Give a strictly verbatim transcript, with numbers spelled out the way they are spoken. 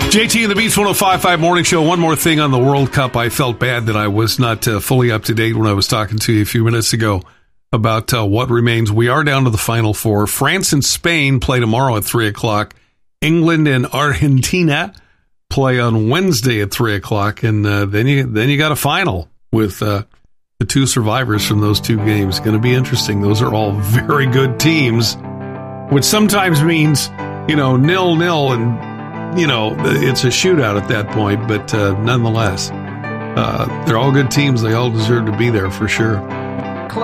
J T and the Beats one oh five point five Morning Show. One more thing on the World Cup. I felt bad that I was not uh, fully up to date when I was talking to you a few minutes ago about uh, what remains. We are down to the Final Four. France and Spain play tomorrow at three o'clock. England and Argentina play on Wednesday at three o'clock. And uh, then you then you got a final with uh, the two survivors from those two games. Going to be interesting. Those are all very good teams, which sometimes means, you know, nil-nil and, you know, it's a shootout at that point. But uh, nonetheless, uh, they're all good teams. They all deserve to be there for sure.